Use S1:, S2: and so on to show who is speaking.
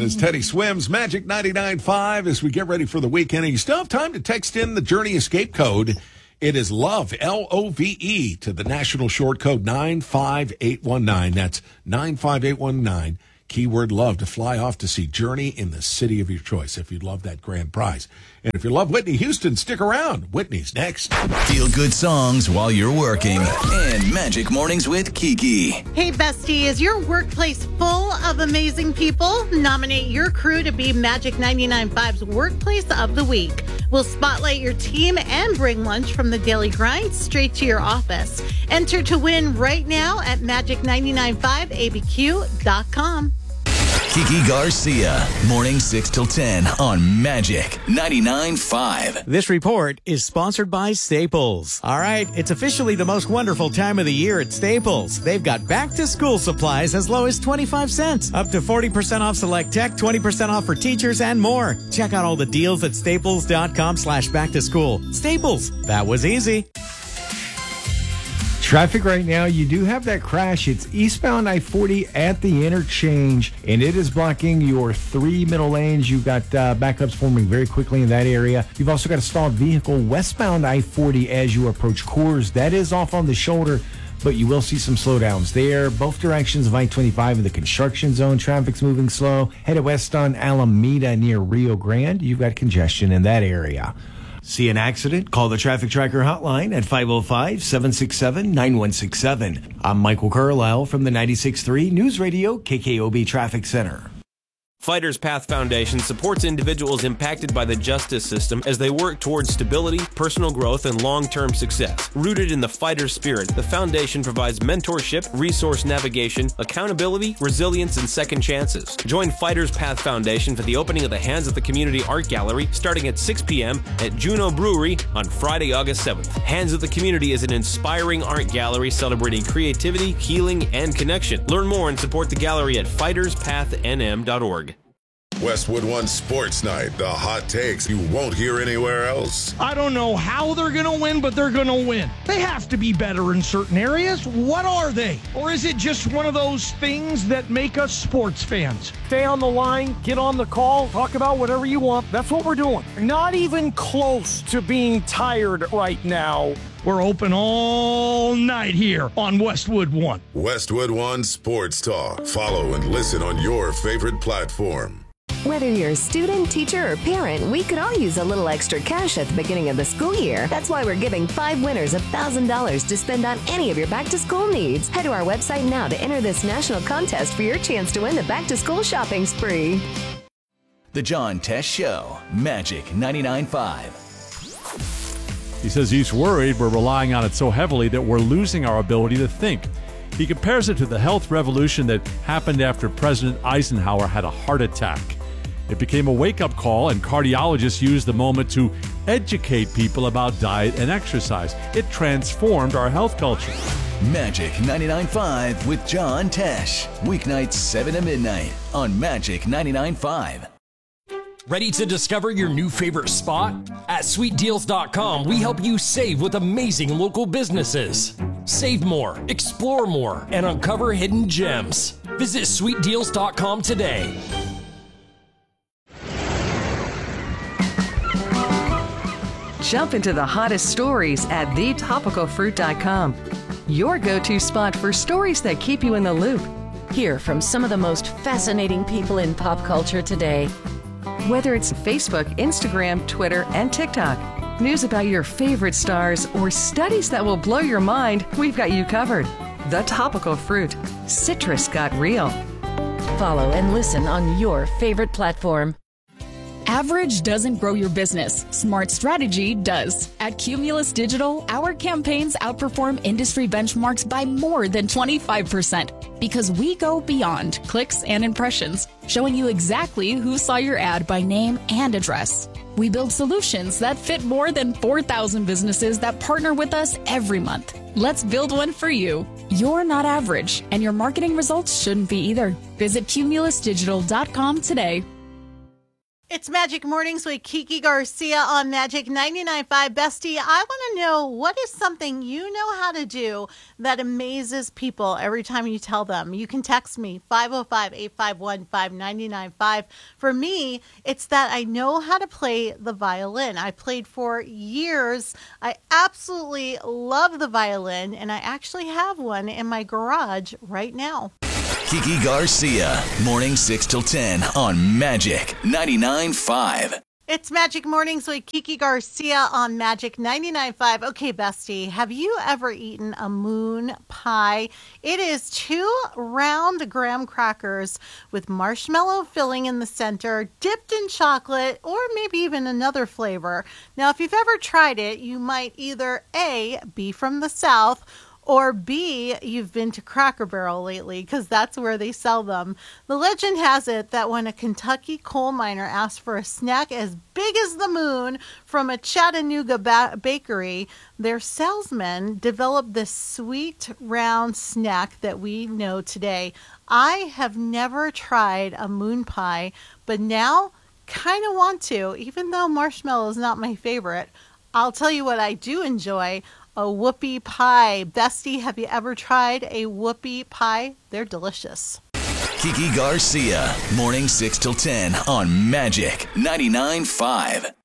S1: And as Teddy swims, Magic 99.5 as we get ready for the weekend. And you still have time to text in the Journey Escape code. It is LOVE, L-O-V-E, to the national short code 95819. That's 95819. Keyword LOVE to fly off to see Journey in the city of your choice if you'd love that grand prize. And if you love Whitney Houston, stick around. Whitney's next.
S2: Feel good songs while you're working. And Magic Mornings with Kiki.
S3: Hey, bestie, is your workplace full of amazing people? Nominate your crew to be Magic 99.5's Workplace of the Week. We'll spotlight your team and bring lunch from the daily grind straight to your office. Enter to win right now at magic995abq.com.
S2: Kiki Garcia, morning 6 till 10 on Magic 99.5.
S4: This report is sponsored by Staples. All right, it's officially the most wonderful time of the year at Staples. They've got back-to-school supplies as low as 25 cents, up to 40% off select tech, 20% off for teachers, and more. Check out all the deals at staples.com/back-to-school. Staples, that was easy.
S5: Traffic right now, you do have that crash. It's eastbound I-40 at the interchange, and it is blocking your 3 middle lanes. You've got backups forming very quickly in that area. You've also got a stalled vehicle westbound I-40 as you approach Coors. That is off on the shoulder, but you will see some slowdowns there. Both directions of I-25 in the construction zone. Traffic's moving slow. Headed west on Alameda near Rio Grande. You've got congestion in that area. See an accident? Call the Traffic Tracker hotline at 505-767-9167. I'm Michael Carlisle from the 96.3 News Radio KKOB Traffic Center.
S6: Fighters Path Foundation supports individuals impacted by the justice system as they work towards stability, personal growth, and long-term success. Rooted in the fighter spirit, the foundation provides mentorship, resource navigation, accountability, resilience, and second chances. Join Fighters Path Foundation for the opening of the Hands of the Community Art Gallery starting at 6 p.m. at Juno Brewery on Friday, August 7th. Hands of the Community is an inspiring art gallery celebrating creativity, healing, and connection. Learn more and support the gallery at fighterspathnm.org.
S7: Westwood One Sports Night, the hot takes you won't hear anywhere else.
S8: I don't know how they're going to win, but they're going to win. They have to be better in certain areas. What are they? Or is it just one of those things that make us sports fans? Stay on the line, get on the call, talk about whatever you want. That's what we're doing. Not even close to being tired right now. We're open all night here on Westwood One.
S7: Westwood One Sports Talk. Follow and listen on your favorite platform.
S9: Whether you're a student, teacher, or parent, we could all use a little extra cash at the beginning of the school year. That's why we're giving 5 winners $1,000 to spend on any of your back-to-school needs. Head to our website now to enter this national contest for your chance to win the back-to-school shopping spree.
S2: The John Tesh Show, Magic 99.5.
S10: He says he's worried we're relying on it so heavily that we're losing our ability to think. He compares it to the health revolution that happened after President Eisenhower had a heart attack. It became a wake-up call, and cardiologists used the moment to educate people about diet and exercise. It transformed our health culture.
S2: Magic 99.5 with John Tesh. Weeknights 7 to midnight on Magic 99.5.
S11: Ready to discover your new favorite spot? At SweetDeals.com, we help you save with amazing local businesses. Save more, explore more, and uncover hidden gems. Visit SweetDeals.com today.
S12: Jump into the hottest stories at thetopicalfruit.com. Your go-to spot for stories that keep you in the loop.
S13: Hear from some of the most fascinating people in pop culture today.
S12: Whether it's Facebook, Instagram, Twitter, and TikTok, news about your favorite stars, or studies that will blow your mind, we've got you covered. The Topical Fruit. Citrus got real.
S13: Follow and listen on your favorite platform.
S14: Average doesn't grow your business. Smart strategy does. At Cumulus Digital, our campaigns outperform industry benchmarks by more than 25% because we go beyond clicks and impressions, showing you exactly who saw your ad by name and address. We build solutions that fit more than 4,000 businesses that partner with us every month. Let's build one for you. You're not average, and your marketing results shouldn't be either. Visit cumulusdigital.com today.
S3: It's Magic Mornings with Kiki Garcia on Magic 99.5. Bestie, I want to know, what is something you know how to do that amazes people every time you tell them? You can text me, 505-851-5995. For me, it's that I know how to play the violin. I played for years. I absolutely love the violin, and I actually have one in my garage right now.
S2: Kiki Garcia, morning 6 till 10 on Magic 99.5.
S3: It's Magic Mornings with Kiki Garcia on Magic 99.5. Okay, Bestie, have you ever eaten a moon pie? It is 2 round graham crackers with marshmallow filling in the center, dipped in chocolate, or maybe even another flavor. Now, if you've ever tried it, you might either A, be from the South, or B, you've been to Cracker Barrel lately, because that's where they sell them. The legend has it that when a Kentucky coal miner asked for a snack as big as the moon from a Chattanooga bakery, their salesman developed this sweet, round snack that we know today. I have never tried a moon pie, but now kind of want to, even though marshmallow is not my favorite. I'll tell you what I do enjoy. A whoopie pie. Bestie, have you ever tried a whoopie pie? They're delicious.
S2: Kiki Garcia, morning 6 till 10 on Magic 99.5.